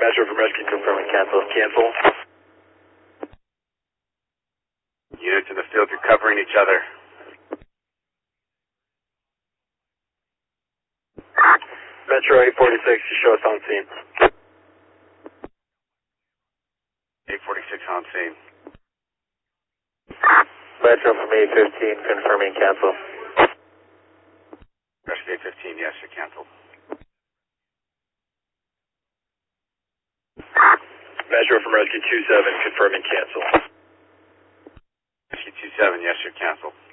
Metro from Rescue confirming cancel. Cancel. Units in the field, you're covering each other. Metro 846, you show us on scene. 846 on scene. Metro from 815 confirming cancel. Rescue 815, yes, you're canceled. Metro from Rescue 27 confirming cancel. Rescue 27, yes, you're canceled.